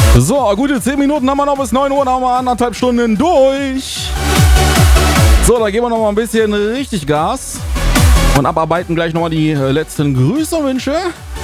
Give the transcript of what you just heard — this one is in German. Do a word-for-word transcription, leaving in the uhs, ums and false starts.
So, gute zehn Minuten haben wir noch bis neun Uhr, da haben wir anderthalb Stunden durch. So, da geben wir noch mal ein bisschen richtig Gas und abarbeiten gleich noch mal die letzten Grüße und Wünsche.